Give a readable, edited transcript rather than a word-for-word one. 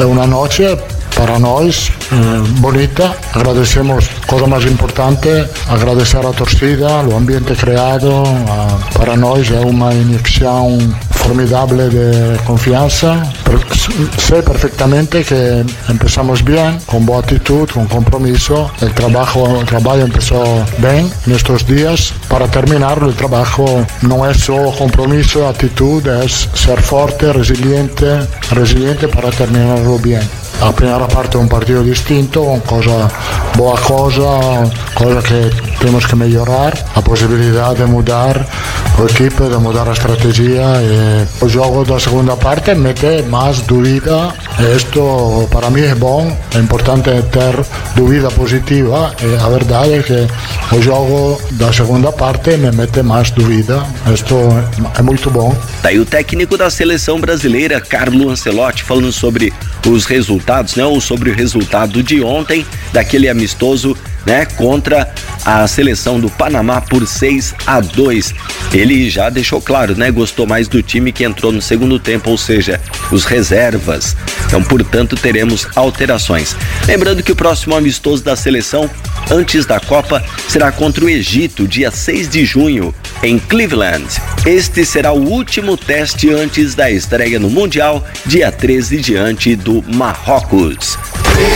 é uma noite para nós bonita. Agradecemos, cosa mais importante, agradecer a torcida, o ambiente criado. Para nós é uma injeção formidável de confiança. Sei perfeitamente que começamos bem, com boa atitude, com compromisso. O trabalho começou bem nestes dias. Para terminar, o trabalho não é só compromisso, atitude, é ser forte, resiliente para terminarlo bem. A primeira parte é um partido distinto, boa coisa que temos que melhorar, a possibilidade de mudar a equipe, de mudar a estratégia. O jogo da segunda parte mete mais dúvida. Isto para mim é bom, é importante ter dúvida positiva. A verdade é que o jogo da segunda parte me mete mais dúvida. Isto é muito bom. Daí o técnico da seleção brasileira, Carlo Ancelotti, falando sobre os resultados, ou sobre o resultado de ontem, daquele amistoso, contra a seleção do Panamá por 6-2. Ele já deixou claro, gostou mais do time que entrou no segundo tempo, ou seja, os reservas. Então, portanto, teremos alterações. Lembrando que o próximo amistoso da seleção, antes da Copa, será contra o Egito, dia 6 de junho, em Cleveland. Este será o último teste antes da estreia no Mundial, dia 13, diante do Marrocos.